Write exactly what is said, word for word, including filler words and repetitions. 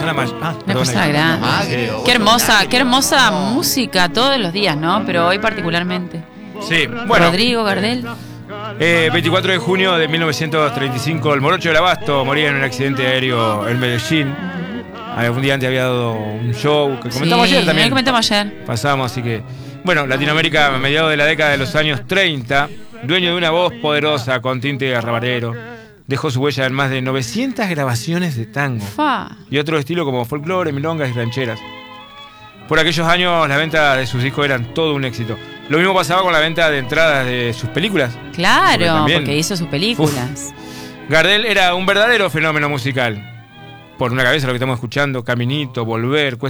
persona más. Ah, Una persona grande. Agrio, Qué vos hermosa, sos agrio. qué hermosa música todos los días, ¿no? Pero hoy particularmente. Sí, bueno. Rodrigo Gardel. Eh, veinticuatro de junio de mil novecientos treinta y cinco, el Morocho del Abasto moría en un accidente aéreo en Medellín. Algún día antes había dado un show que comentamos Sí, ayer también. ahí comentamos ayer. Pasamos, así que. Bueno, Latinoamérica a mediados de la década de los años treinta, dueño de una voz poderosa con tinte arrabalero, dejó su huella en más de novecientas grabaciones de tango Fa. y otro estilo como folclore, milongas y rancheras. Por aquellos años la venta de sus discos eran todo un éxito. Lo mismo pasaba con la venta de entradas de sus películas. Claro, Porque también- porque hizo sus películas. Gardel era un verdadero fenómeno musical. Por una cabeza lo que estamos escuchando, Caminito, Volver,